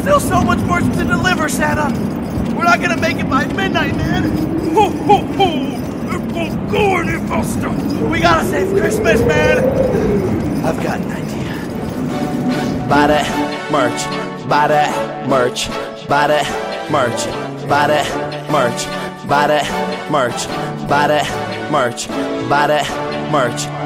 still so much more to deliver, Santa. We're not gonna make it by midnight, man. Ho, ho, ho! It won't go any faster! We gotta save Christmas, man. I've got an idea. Buy that merch, buy that merch, buy that merch, buy that merch, buy that merch, buy that merch, buy that merch.